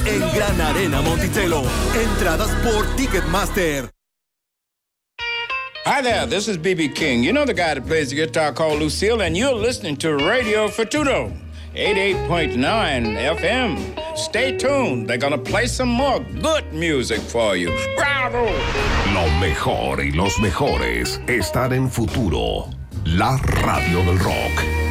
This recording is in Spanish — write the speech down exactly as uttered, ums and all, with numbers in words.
en Gran Arena Monticello. Entradas por Ticketmaster. Hi there, this is B B King. You know the guy that plays the guitar called Lucille, and you're listening to Radio Futuro, eighty-eight point nine F M. Stay tuned. They're gonna play some more good music for you. ¡Bravo! Lo mejor y los mejores están en Futuro, la radio del rock.